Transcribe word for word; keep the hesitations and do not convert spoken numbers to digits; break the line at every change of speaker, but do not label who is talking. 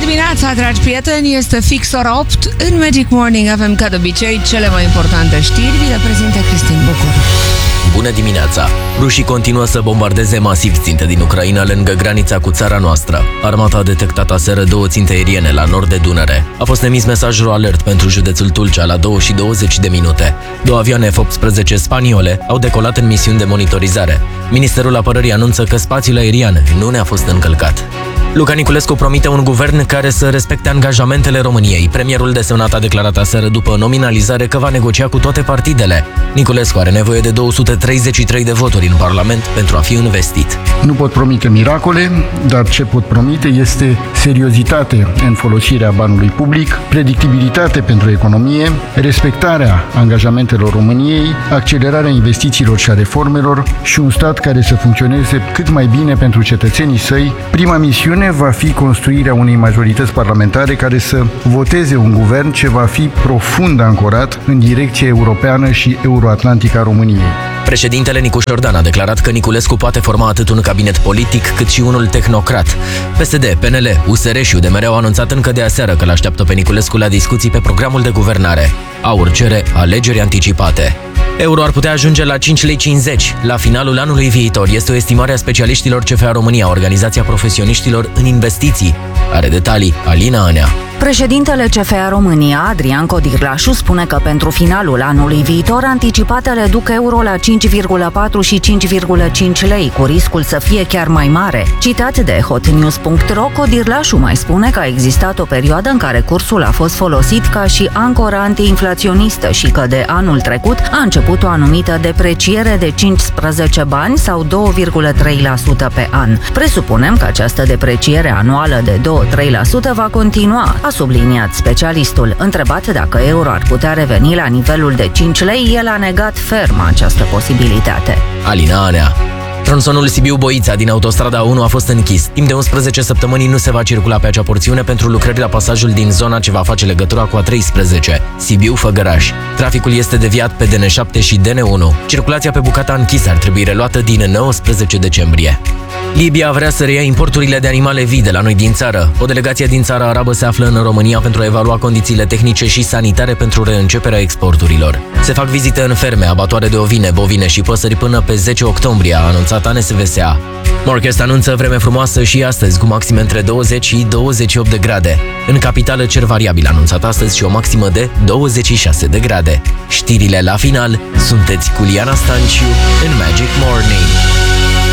dimineața, dragi prieteni, este fix ora opt. În Magic Morning avem, ca de obicei, cele mai importante știri. Vi le prezintă Cristin Bucur.
Bună dimineața! Rușii continuă să bombardeze masiv ținte din Ucraina lângă granița cu țara noastră. Armata a detectat aseară două ținte aeriene la nord de Dunăre. A fost emis mesajul alert pentru județul Tulcea la două și douăzeci de minute. Două avioane F optsprezece spaniole au decolat în misiuni de monitorizare. Ministerul Apărării anunță că spațiul aerian nu ne-a fost încălcat. Luca Niculescu promite un guvern care să respecte angajamentele României. Premierul desemnat a declarat aseară după nominalizare că va negocia cu toate partidele. Niculescu are nevoie de două sute treizeci și trei de voturi în Parlament pentru a fi investit.
Nu pot promite miracole, dar ce pot promite este seriozitate în folosirea banului public, predictibilitate pentru economie, respectarea angajamentelor României, accelerarea investițiilor și a reformelor și un stat care să funcționeze cât mai bine pentru cetățenii săi. Prima misiune va fi construirea unei majorități parlamentare care să voteze un guvern ce va fi profund ancorat în direcția europeană și euroatlantică a României.
Președintele Nicu Șordan a declarat că Niculescu poate forma atât un cabinet politic cât și unul tehnocrat. P S D, P N L, U S R și U D M R au anunțat încă de aseară că l-așteaptă pe Niculescu la discuții pe programul de guvernare. AUR cere alegeri anticipate. Euro ar putea ajunge la cinci lei cincizeci la finalul anului viitor. Este o estimare a specialiștilor C F A România, Organizația Profesioniștilor în Investiții. Are detalii Alina Anea.
Președintele C F A România, Adrian Codirlașu, spune că pentru finalul anului viitor anticipatele duc euro la cinci virgulă patru și cinci virgulă cinci lei, cu riscul să fie chiar mai mare. Citat de hotnews punct ro, Codirlașu mai spune că a existat o perioadă în care cursul a fost folosit ca și ancoră antiinflaționistă și că de anul trecut a început o anumită depreciere de cincisprezece bani sau doi virgulă trei la sută pe an. Presupunem că această depreciere anuală de doi trei la sută va continua, a subliniat specialistul. Întrebat dacă euro ar putea reveni la nivelul de cinci lei, el a negat ferm această posibilitate.
Alina Anea. Tronsonul Sibiu-Boița din autostrada unu a fost închis. Timp de unsprezece săptămâni nu se va circula pe acea porțiune pentru lucrări la pasajul din zona ce va face legătura cu A treisprezece, Sibiu-Făgăraș. Traficul este deviat pe D N șapte și D N unu. Circulația pe bucata închisă ar trebui reluată din nouăsprezece decembrie. Libia vrea să reia importurile de animale vii de la noi din țară. O delegație din țara arabă se află în România pentru a evalua condițiile tehnice și sanitare pentru reînceperea exporturilor. Se fac vizite în ferme, abatoare de ovine, bovine și păsări până pe zece octombrie, a anunțat A N S V S A. Morchest anunță vreme frumoasă și astăzi, cu maxime între douăzeci și douăzeci și opt de grade. În capitală cer variabil, anunțat astăzi și o maximă de douăzeci și șase de grade. Știrile la final, sunteți cu Liana Stanciu în Magic Morning.